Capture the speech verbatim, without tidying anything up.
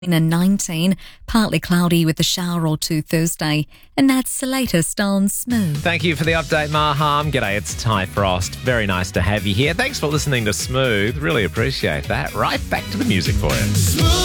and nineteen, partly cloudy with a shower or two Thursday. And that's the latest on Smooth. Thank you for the update, Maham. G'day, it's Ty Frost. Very nice to have you here. Thanks for listening to Smooth. Really appreciate that. Right back to the music for you.